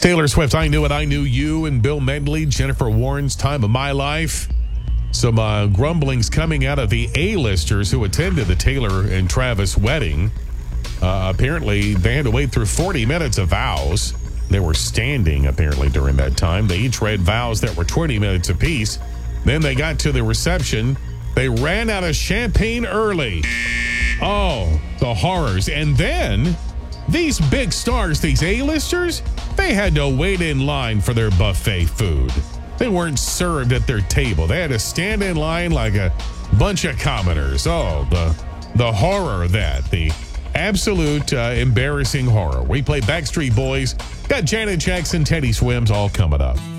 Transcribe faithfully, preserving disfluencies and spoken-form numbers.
Taylor Swift, I Knew It, I Knew You, and Bill Medley, Jennifer Warren's Time of My Life. Some uh, grumblings coming out of the A-listers who attended the Taylor and Travis wedding. Uh, apparently, they had to wait through forty minutes of vows. They were standing, apparently, during that time. They each read vows that were twenty minutes apiece. Then they got to the reception. They ran out of champagne early. Oh, the horrors. And then these big stars, these A-listers, they had to wait in line for their buffet food. They weren't served at their table. They had to stand in line like a bunch of commoners. Oh, the the horror of that. The absolute uh, embarrassing horror. We play Backstreet Boys. Got Janet Jackson, Teddy Swims all coming up.